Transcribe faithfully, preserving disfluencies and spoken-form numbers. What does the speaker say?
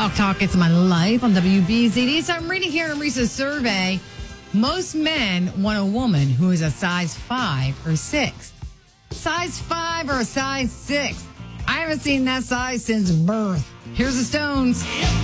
Dog Talk, It's My Life on W B Z D. So I'm reading here in Reese's survey, most men want a woman who is a size five or six. Size five or a size six? I haven't seen that size since birth. Here's the Stones.